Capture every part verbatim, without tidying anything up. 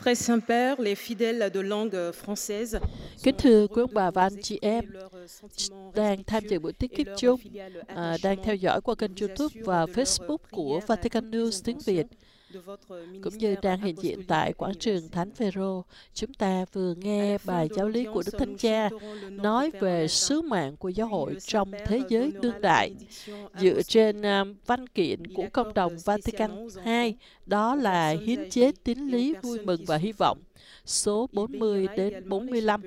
Très Saint-Père, les fidèles de langue française. Kính thưa quý ông bà và anh chị em đang tham dự buổi tiết kiếp chung, à, đang theo dõi qua kênh YouTube và Facebook của Vatican News tiếng Việt, cũng như đang hiện diện tại quảng trường Thánh Phêrô. Chúng ta vừa nghe bài giáo lý của Đức Thánh Cha nói về sứ mạng của giáo hội trong thế giới đương đại, dựa trên uh, văn kiện của Công đồng Vatican hai, đó là hiến chế tín lý vui mừng và hy vọng, số bốn mươi đến bốn mươi lăm.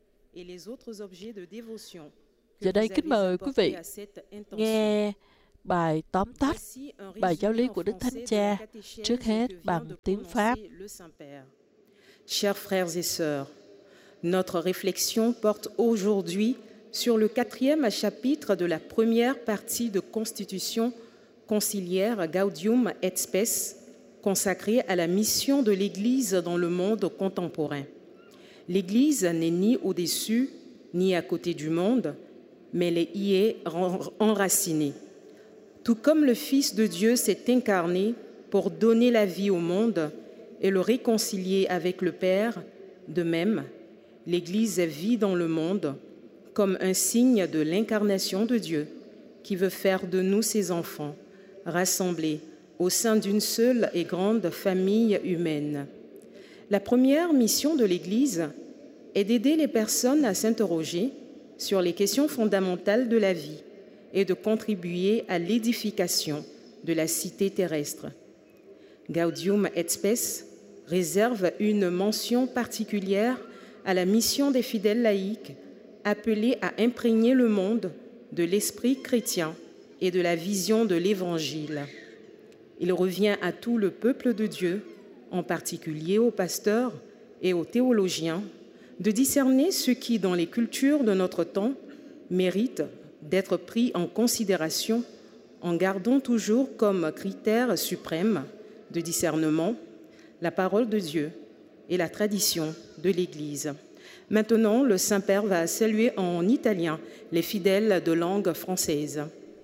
Giờ đây kính mời quý vị nghe bài tóm tắt, bài giáo lý của Đức Thánh Cha, trước hết bằng tiếng Pháp. Chers frères et sœurs, notre réflexion porte aujourd'hui sur le quatrième chapitre de la première partie de Constitution conciliaire Gaudium et Spes, consacrée à la mission de l'Église dans le monde contemporain. L'Église n'est ni au-dessus, ni à côté du monde, mais elle y est enracinée. Tout comme le Fils de Dieu s'est incarné pour donner la vie au monde et le réconcilier avec le Père, de même, l'Église vit dans le monde comme un signe de l'incarnation de Dieu, qui veut faire de nous ses enfants, rassemblés au sein d'une seule et grande famille humaine. La première mission de l'Église est d'aider les personnes à s'interroger sur les questions fondamentales de la vie et de contribuer à l'édification de la cité terrestre. Gaudium et Spes réserve une mention particulière à la mission des fidèles laïcs appelés à imprégner le monde de l'esprit chrétien et de la vision de l'Évangile. Il revient à tout le peuple de Dieu, en particulier aux pasteurs et aux théologiens, de discerner ce qui, dans les cultures de notre temps, mérite d'être pris en considération en gardant toujours comme critère suprême de discernement la parole de Dieu et la tradition de l'Église. Maintenant, le Saint-Père va saluer en italien les fidèles de langue française.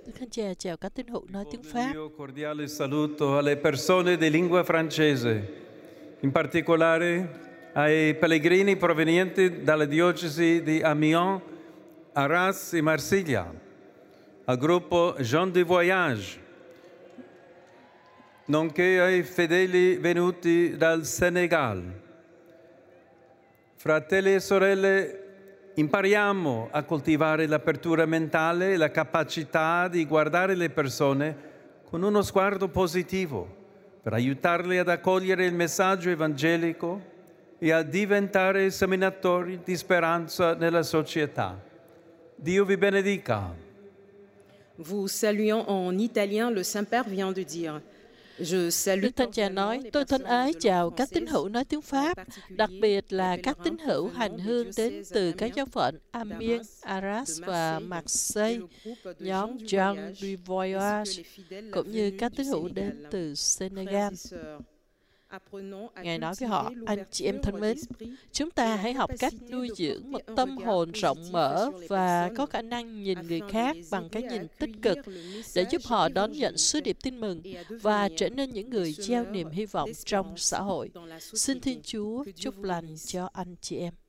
Un cordiale saluto alle persone di lingua francese, in particolare ai pellegrini provenienti dalla diocesi di Amiens, Arras e Marsiglia, al gruppo Gens du Voyage, nonché ai fedeli venuti dal Senegal. Fratelli e sorelle, impariamo a coltivare l'apertura mentale e la capacità di guardare le persone con uno sguardo positivo per aiutarle ad accogliere il messaggio evangelico e a diventare seminatori di speranza nella società. Dio vi benedica. Vous saluant en italien, le Saint-Père vient de dire: Je salue. Đức Thánh Cha nói, tôi thân ái chào các tín hữu nói tiếng Pháp, đặc biệt là các tín hữu hành hương đến từ các giáo phận Amiens, Arras và Marseille, nhóm Gens du Voyage, cũng như các tín hữu đến từ Senegal. Ngài nói với họ, anh chị em thân mến, chúng ta hãy học cách nuôi dưỡng một tâm hồn rộng mở và có khả năng nhìn người khác bằng cái nhìn tích cực để giúp họ đón nhận sứ điệp tin mừng và trở nên những người gieo niềm hy vọng trong xã hội. Xin Thiên Chúa chúc lành cho anh chị em.